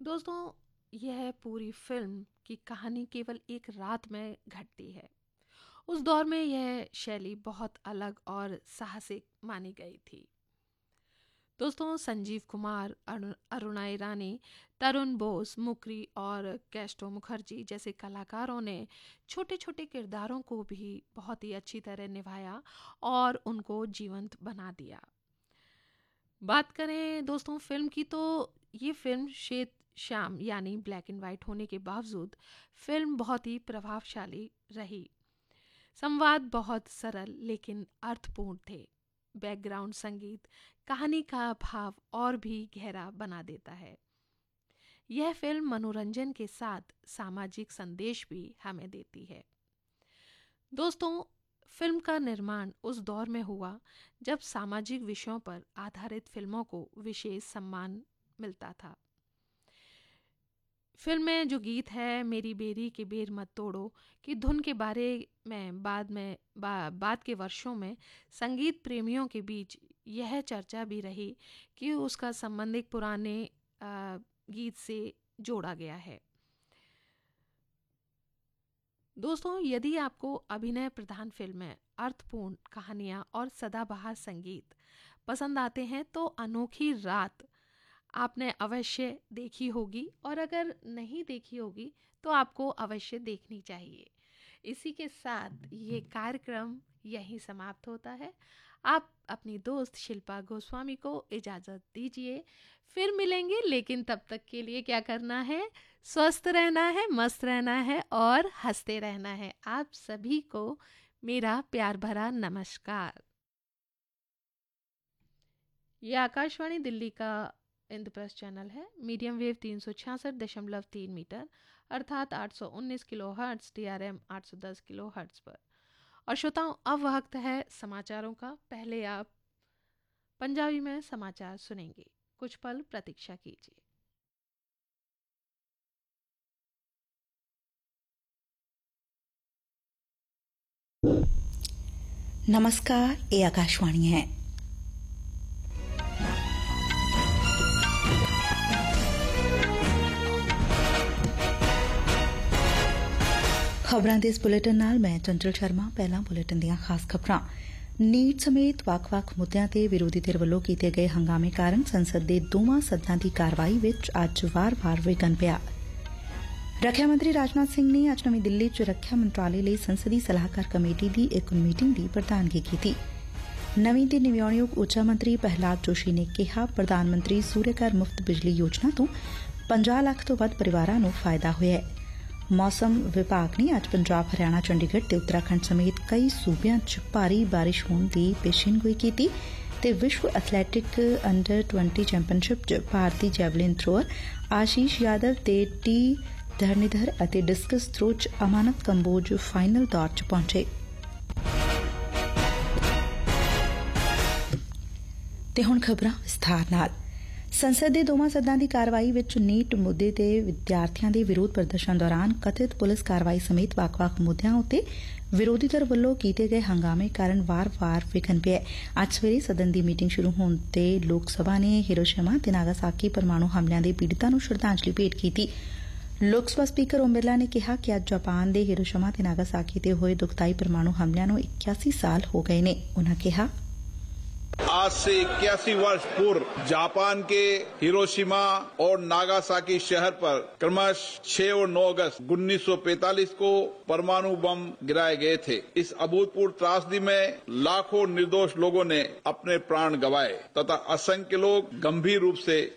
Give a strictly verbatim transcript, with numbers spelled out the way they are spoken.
दोस्तों, यह पूरी फिल्म की कहानी केवल एक रात में घटती है। उस दौर में यह शैली बहुत अलग और साहसिक मानी गई थी। दोस्तों, संजीव कुमार, अरु- अरुणा ईरानी, तरुण बोस, मुकरी और कैस्टो मुखर्जी जैसे कलाकारों ने छोटे छोटे किरदारों को भी बहुत ही अच्छी तरह निभाया और उनको जीवंत बना दिया। बात करें दोस्तों फिल्म की, तो ये फिल्म श्वेत श्याम यानी ब्लैक एंड वाइट होने के बावजूद फिल्म बहुत ही प्रभावशाली रही। संवाद बहुत सरल लेकिन अर्थपूर्ण थे। बैकग्राउंड संगीत कहानी का भाव और भी गहरा बना देता है। यह फिल्म मनोरंजन के साथ सामाजिक संदेश भी हमें देती है। दोस्तों, फिल्म का निर्माण उस दौर में हुआ जब सामाजिक विषयों पर आधारित फिल्मों को विशेष सम्मान मिलता था। फिल्म में जो गीत है मेरी बेरी के बेर मत तोड़ो की धुन के बारे में बाद में बा, बाद के वर्षों में संगीत प्रेमियों के बीच यह चर्चा भी रही कि उसका संबंध एक पुराने आ, गीत से जोड़ा गया है। दोस्तों, यदि आपको अभिनय प्रधान फिल्में, अर्थपूर्ण कहानियां और सदाबहार संगीत पसंद आते हैं तो अनोखी रात आपने अवश्य देखी होगी, और अगर नहीं देखी होगी तो आपको अवश्य देखनी चाहिए। इसी के साथ ये कार्यक्रम यहीं समाप्त होता है। आप अपनी दोस्त शिल्पा गोस्वामी को इजाज़त दीजिए। फिर मिलेंगे, लेकिन तब तक के लिए क्या करना है? स्वस्थ रहना है, मस्त रहना है और हंसते रहना है। आप सभी को मेरा प्यार भरा नमस्कार। ये आकाशवाणी दिल्ली का इंद्रप्रस्थ चैनल है। मीडियम वेव तीन सौ छियासठ दशमलव तीन मीटर अर्थात आठ सौ उन्नीस kilo hertz, D R M आठ सौ दस किलो हर्ट्स पर। और श्रोताओं, अब वक्त है समाचारों का। पहले आप पंजाबी में समाचार सुनेंगे। कुछ पल प्रतीक्षा कीजिए। नमस्कार, ये आकाशवाणी है। खबरां दे इस बुलेटिन नाल मैं चंचल शर्मा। पहला बुलेटिन दीआं खास खबरां। नीट समੇਤ ਵੱਖ-ਵੱਖ ਮੁੱਦਿਆਂ ਤੇ ਵਿਰੋਧੀ ਧਿਰ ਵੱਲੋਂ ਕੀਤੇ ਗਏ ਹੰਗਾਮੇ ਕਾਰਨ ਸੰਸਦ ਦੇ ਦੋਵਾਂ ਸਦਨਾਂ ਦੀ ਕਾਰਵਾਈ ਵਿੱਚ ਅੱਜ ਵਾਰ-ਵਾਰ ਵਿਘਨ ਪਿਆ। ਰੱਖਿਆ ਮੰਤਰੀ ਰਾਜਨਾਥ ਸਿੰਘ ਨੇ ਅੱਜ ਨਵੀਂ ਦਿੱਲੀ 'ਚ ਰੱਖਿਆ ਮੰਤਰਾਲੇ ਲਈ ਸੰਸਦੀ ਸਲਾਹਕਾਰ ਕਮੇਟੀ ਦੀ ਇੱਕ ਮੀਟਿੰਗ ਦੀ ਪ੍ਰਧਾਨਗੀ ਕੀਤੀ। ਨਵੀਂ ਤੇ ਨਵਿਆਉਣਯੋਗ ਊਰਜਾ ਮੰਤਰੀ ਪ੍ਰਹਿਲਾਦ ਜੋਸ਼ੀ ਨੇ ਕਿਹਾ, ਪ੍ਰਧਾਨ ਮੰਤਰੀ ਸੂਰਿਆ ਘਰ ਮੁਫਤ ਬਿਜਲੀ ਯੋਜਨਾ ਤੋਂ ਪੰਜਾਹ ਲੱਖ ਤੋਂ ਵੱਧ ਪਰਿਵਾਰਾਂ ਨੂੰ ਫਾਇਦਾ ਹੋਇਆ ਹੈ। ਮੌਸਮ ਵਿਭਾਗ ਨੇ ਅੱਜ ਪੰਜਾਬ, ਹਰਿਆਣਾ, ਚੰਡੀਗੜ੍ਹ ਤੇ ਉੱਤਰਾਖੰਡ ਸਮੇਤ ਕਈ ਸੂਬਿਆਂ 'ਚ ਭਾਰੀ ਬਾਰਿਸ਼ ਹੋਣ ਦੀ ਪੇਸ਼ੀਨਗੋਈ ਕੀਤੀ ਤੇ ਵਿਸ਼ਵ ਐਥਲੈਟਿਕ ਅੰਡਰ ਵੀਹ ਚੈਂਪੀਅਨਸ਼ਿਪ 'ਚ ਭਾਰਤੀ ਜੈਵਲਿਨ ਥਰੋਅਰ ਆਸ਼ੀਸ਼ ਯਾਦਵ ਤੇ ਟੀ ਧਰਨੀਧਰ ਅਤੇ ਡਿਸਕਸ ਥਰੋ 'ਚ ਅਮਾਨਤ ਕੰਬੋਜ ਫਾਈਨਲ ਦੌਰ 'ਚ ਪਹੁੰਚੇ। ਤੇ ਹੁਣ ਖਬਰਾਂ ਵਿਸਥਾਰ ਨਾਲ। ਸੰਸਦ ਦੇ ਦੋਵਾਂ ਸਦਨਾਂ ਦੀ ਕਾਰਵਾਈ ਵਿੱਚ ਨੀਟ ਮੁੱਦੇ ਤੇ ਵਿਦਿਆਰਥੀਆਂ ਦੇ ਵਿਰੋਧ ਪ੍ਰਦਰਸ਼ਨ ਦੌਰਾਨ ਕਥਿਤ ਪੁਲਿਸ ਕਾਰਵਾਈ ਸਮੇਤ ਵੱਖ-ਵੱਖ ਮੁੱਦਿਆਂ ਉੱਤੇ ਵਿਰੋਧੀ ਧਿਰ ਵੱਲੋਂ ਕੀਤੇ ਗਏ ਹੰਗਾਮੇ ਕਾਰਨ ਵਾਰ-ਵਾਰ ਵਿਘਨ ਪਿਆ। ਅੱਜ ਸਵੇਰੇ ਸਦਨ ਦੀ ਮੀਟਿੰਗ ਸ਼ੁਰੂ ਹੋਣ ਤੇ ਲੋਕ ਸਭਾ ਨੇ ਹਿਰੋਸ਼ੀਮਾ ਤੇ ਨਾਗਾਸਾਕੀ ਪਰਮਾਣੂ ਹਮਲਿਆਂ ਦੇ ਪੀੜਤਾਂ ਨੂੰ ਸ਼ਰਧਾਂਜਲੀ ਭੇਟ ਕੀਤੀ। ਲੋਕ ਸਭਾ ਸਪੀਕਰ ਓਮ ਬਿਰਲਾ ਨੇ ਕਿਹਾ ਕਿ ਅੱਜ ਜਾਪਾਨ ਦੇ ਹਿਰੋਸ਼ੀਮਾ ਤੇ ਨਾਗਾਸਾਕੀ ਤੇ ਹੋਏ ਦੁਖਦਾਈ ਪਰਮਾਣੂ ਹਮਲਿਆਂ ਨੂੰ इक्यासी साल हो गए ने। उन्होंने कहा, आज से इक्यासी वर्ष पूर्व जापान के हिरोशिमा और नागासाकी शहर पर क्रमश छह और नौ अगस्त उन्नीस सौ पैंतालीस को परमाणु बम गिराए गए थे। इस अभूतपूर्व त्रासदी में लाखों निर्दोष लोगों ने अपने प्राण गंवाए तथा असंख्य लोग गंभीर रूप से